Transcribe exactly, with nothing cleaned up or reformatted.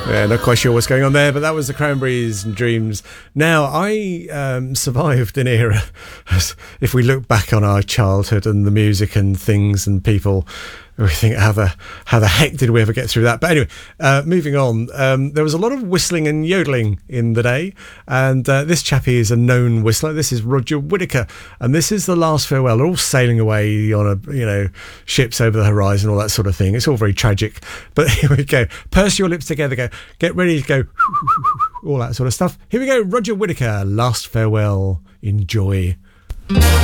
Yeah, not quite sure what's going on there, but that was the Cranberries and Dreams. Now, I um, survived an era, if we look back on our childhood and the music and things and people, we think, how the how the heck did we ever get through that? But anyway, uh, moving on, um, there was a lot of whistling and yodeling in the day, and uh, this chappie is a known whistler. This is Roger Whittaker, and this is The Last Farewell. They're all sailing away on a, you know, ships over the horizon, all that sort of thing. It's all very tragic, but here we go. Purse your lips together, go, get ready to go, all that sort of stuff. Here we go, Roger Whittaker, Last Farewell. Enjoy.